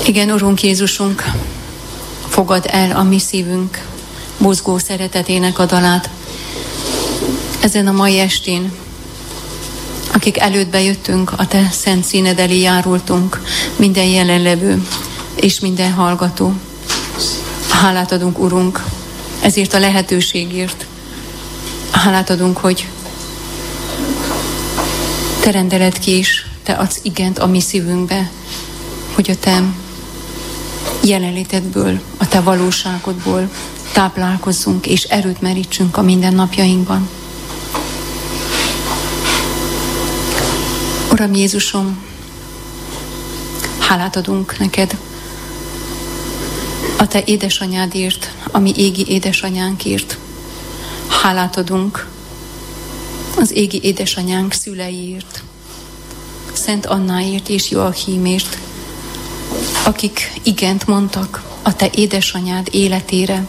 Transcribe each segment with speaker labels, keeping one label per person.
Speaker 1: Igen, Urunk Jézusunk, fogad el a mi szívünk mozgó szeretetének a dalát. Ezen a mai estén, akik elődbe jöttünk, a Te szent színed elé járultunk, minden jelenlevő és minden hallgató. Hálát adunk, Urunk, ezért a lehetőségért. Hálát adunk, hogy Te rendeled ki, és Te adsz igent a mi szívünkbe, hogy a Te jelenlétedből, a Te valóságodból táplálkozzunk, és erőt merítsünk a mindennapjainkban. Uram Jézusom, hálát adunk neked a Te édesanyádért, a mi égi édesanyánkért. Hálát adunk az égi édesanyánk szüleiért, Szent Annáért és Joachimért, akik igent mondtak a Te édesanyád életére.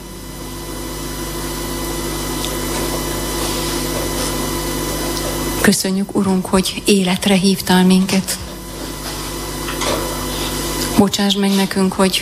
Speaker 1: Köszönjük, Urunk, hogy életre hívtál minket. Bocsáss meg nekünk, hogy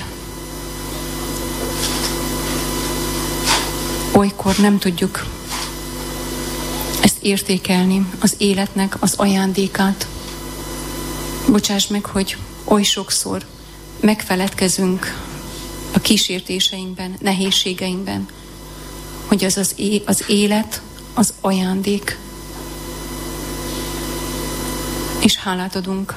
Speaker 1: olykor nem tudjuk ezt értékelni, az életnek az ajándékát. Bocsáss meg, hogy oly sokszor megfeledkezünk a kísértéseinkben, nehézségeinkben, hogy az élet az ajándék. És hálát adunk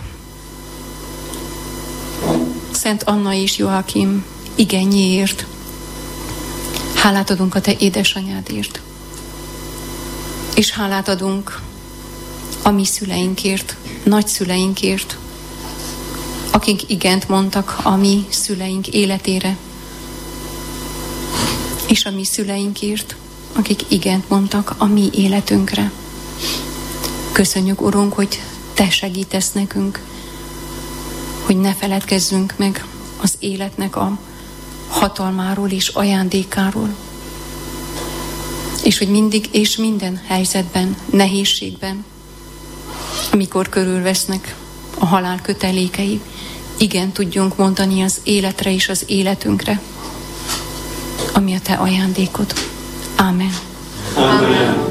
Speaker 1: Szent Anna és Joachim igényéért. Hálát adunk a Te édesanyádért. És hálát adunk a mi szüleinkért, nagyszüleinkért, akik igent mondtak a mi szüleink életére. És a mi szüleinkért, akik igent mondtak a mi életünkre. Köszönjük, Urunk, hogy Te segítesz nekünk, hogy ne feledkezzünk meg az életnek a hatalmáról és ajándékáról. És hogy mindig és minden helyzetben, nehézségben, amikor körülvesznek a halál kötelékei, igen tudjunk mondani az életre és az életünkre, ami a Te ajándékod. Ámen.
Speaker 2: Amen.